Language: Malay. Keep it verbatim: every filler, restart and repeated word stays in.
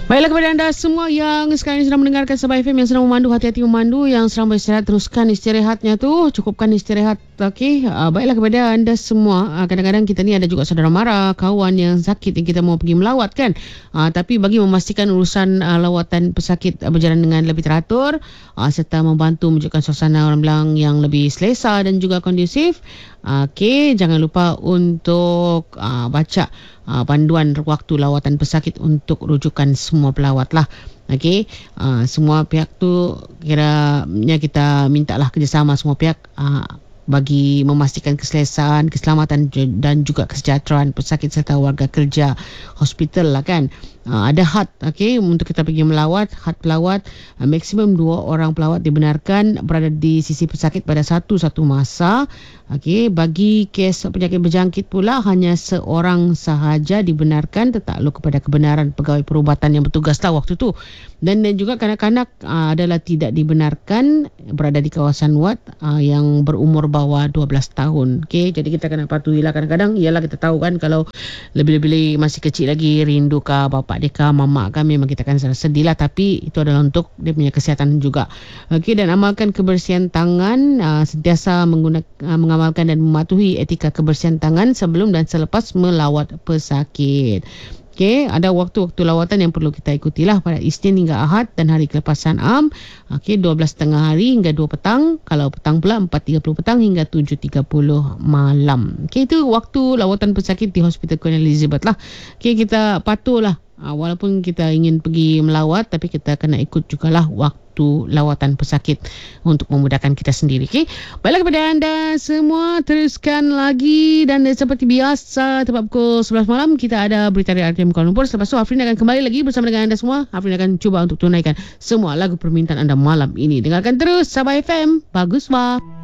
Baiklah kepada anda semua yang sekarang ini sedang mendengarkan Sabah F M, yang sedang memandu, hati-hati memandu, yang sedang beristirahat, teruskan istirahatnya tu, cukupkan istirahat. Okey, uh, baiklah kepada anda semua. Uh, kadang-kadang kita ni ada juga saudara mara, kawan yang sakit yang kita mau pergi melawat kan. Uh, tapi bagi memastikan urusan uh, lawatan pesakit uh, berjalan dengan lebih teratur uh, serta membantu menunjukkan suasana orang bilang yang lebih selesa dan juga kondusif. Uh, Okey, jangan lupa untuk uh, baca Uh, panduan waktu lawatan pesakit untuk rujukan semua pelawat lah. Okey, uh, semua pihak tu kiranya kita mintalah kerjasama semua pihak uh, bagi memastikan keselesaan, keselamatan dan juga kesejahteraan pesakit serta warga kerja hospital lah kan. Uh, ada had, okey, untuk kita pergi melawat, had pelawat, uh, maksimum dua orang pelawat dibenarkan berada di sisi pesakit pada satu-satu masa. Okey, bagi kes penyakit berjangkit pula hanya seorang sahaja dibenarkan tertakluk kepada kebenaran pegawai perubatan yang bertugas lah waktu tu. Dan, dan juga kanak-kanak uh, adalah tidak dibenarkan berada di kawasan wad uh, yang berumur bawah dua belas tahun. Okey, jadi kita kena patuhilah. Kadang-kadang ialah kita tahu kan kalau lebih-lebih masih kecil lagi, rindu kah bapak dia kah, mama kah, memang kita akan sedih lah, tapi itu adalah untuk dia punya kesihatan juga. Okey, dan amalkan kebersihan tangan, uh, sentiasa menggunakan uh, mengamalkan dan mematuhi etika kebersihan tangan sebelum dan selepas melawat pesakit. Okey, ada waktu-waktu lawatan yang perlu kita ikutilah pada Isnin hingga Ahad dan hari kelepasan am. Okey, dua belas tiga puluh hari hingga dua petang. Kalau petang pula empat tiga puluh petang hingga tujuh tiga puluh malam. Okey, itu waktu lawatan pesakit di Hospital Queen Elizabeth lah. Okey, kita patuhlah. Ha, walaupun kita ingin pergi melawat, tapi kita kena ikut jugalah waktu lawatan pesakit untuk memudahkan kita sendiri. Okay? Baiklah kepada anda semua, teruskan lagi. Dan seperti biasa, tepat pukul sebelas malam, kita ada berita dari R T M Kuala Lumpur. Selepas itu, Afrin akan kembali lagi bersama dengan anda semua. Afrin akan cuba untuk tunaikan semua lagu permintaan anda malam ini. Dengarkan terus Sabah F M. Bagus, wah.